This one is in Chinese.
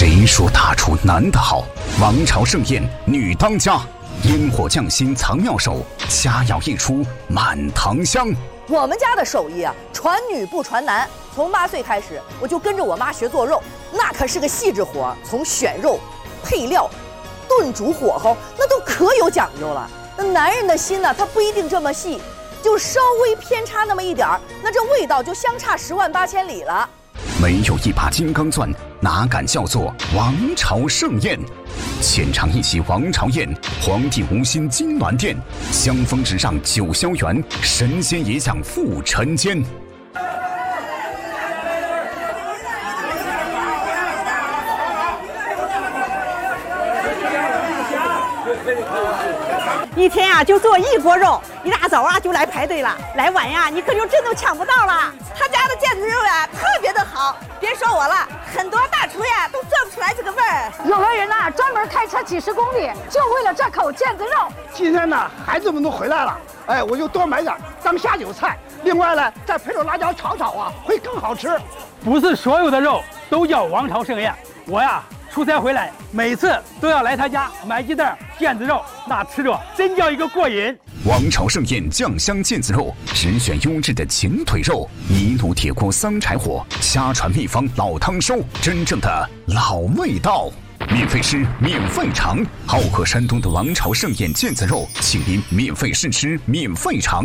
谁说大厨男的好？王朝盛宴女当家，烟火匠心藏妙手，佳肴一出满堂香。 我们家的手艺啊，传女不传男。从8岁开始，我就跟着我妈学做肉，那可是个细致活，从选肉、配料、炖煮火候，那都可有讲究了。那男人的心呢，他不一定这么细，就稍微偏差那么一点儿，那这味道就相差10万8千里了。 没有一把金刚钻，哪敢叫做王朝盛宴？浅尝一席王朝宴，皇帝无心金銮殿，香风直上九霄园，神仙也想赴尘间。 一天呀，就做1锅肉，一大早啊就来排队了，来晚呀你可就真都抢不到了。他家的腱子肉呀特别的好，别说我了，很多大厨呀都做不出来这个味儿。 有的人呐专门开车几10公里，就为了这口腱子肉。 今天呢，孩子们都回来了，哎，我就多买点当下酒菜。另外呢，再配着辣椒炒炒啊，会更好吃。 不是所有的肉都叫王朝盛宴，我呀出差回来，每次都要来他家买几袋腱子肉，那吃着真叫一个过瘾。 王朝盛宴酱香腱子肉，只选优质的前腿肉，一路铁锅桑柴火，瞎传秘方老汤收，真正的老味道。免费吃，免费尝，好客山东的王朝盛宴腱子肉，请您免费试吃，免费尝。